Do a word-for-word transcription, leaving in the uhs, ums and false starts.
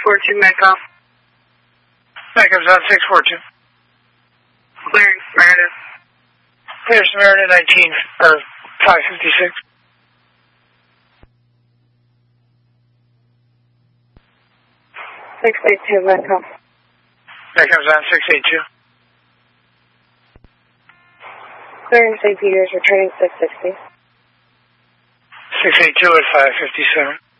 four two, Metcalf. Metcalf's on six four two. Clearing, Meredith. Clear Samaritan nineteen, or five fifty-six. six eight two, Metcalf. Metcalf's on six eight two. Clearing Saint Peter's, returning six sixty. six eight two at five fifty-seven.